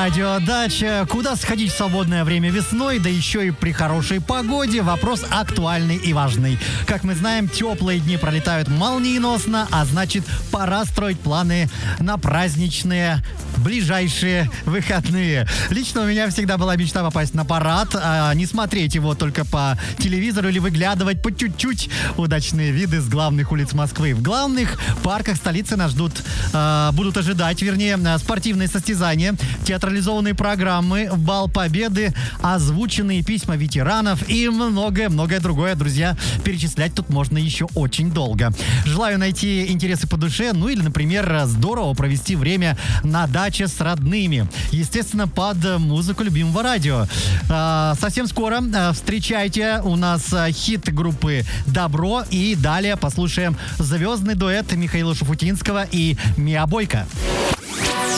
Радио Дача. Куда сходить в свободное время весной, да еще и при хорошей погоде? Вопрос актуальный и важный. Как мы знаем, теплые дни пролетают молниеносно, а значит, пора строить планы на праздничные ближайшие выходные. Лично у меня всегда была мечта попасть на парад, а не смотреть его только по телевизору или выглядывать по чуть-чуть удачные виды с главных улиц Москвы. В главных парках столицы нас будут ожидать, спортивные состязания, театрализованные программы, бал победы, озвученные письма ветеранов и многое-многое другое. Друзья, перечислять тут можно еще очень долго. Желаю найти интересы по душе, ну или, например, здорово провести время на даче с родными. Естественно, под музыку любимого радио. Совсем скоро встречайте у нас хит группы «Добро», и далее послушаем звездный дуэт Михаила Шуфутинского и Миа Бойко.